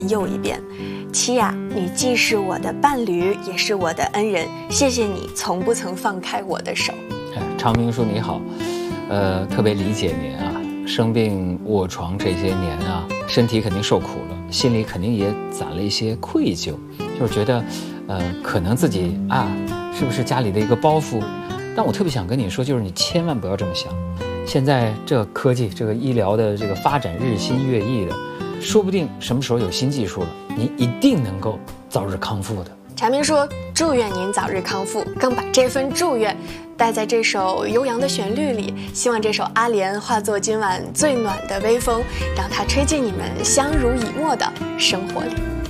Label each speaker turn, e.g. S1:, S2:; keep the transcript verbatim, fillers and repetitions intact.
S1: 又一遍。七呀，你既是我的伴侣，也是我的恩人，谢谢你从不曾放开我的手。
S2: 哎，长明叔你好，呃，特别理解您啊，生病卧床这些年啊，身体肯定受苦了，心里肯定也攒了一些愧疚，就是觉得，呃，可能自己啊，是不是家里的一个包袱？但我特别想跟你说，就是你千万不要这么想。现在这科技、这个医疗的这个发展日新月异的，说不定什么时候有新技术了，你一定能够早日康复的。
S1: 长明说：“祝愿您早日康复，更把这份祝愿带在这首悠扬的旋律里，希望这首《阿莲》化作今晚最暖的微风，让它吹进你们相濡以沫的生活里。”